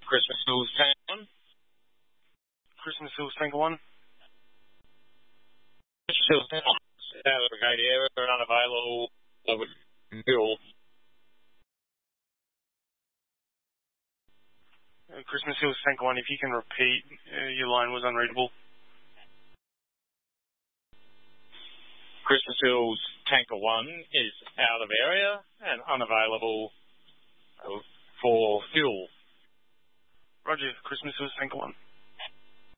Christmas Hills Tank 1. Christmas Hills Tanker 1. Christmas Hills Tank 1. Out of the gate area, unavailable. Over fuel. Christmas Hills Tanker 1, if you can repeat, your line was unreadable. Christmas Hills Tanker 1 is out of area and unavailable for fuel. Roger, Christmas Hills Tanker 1.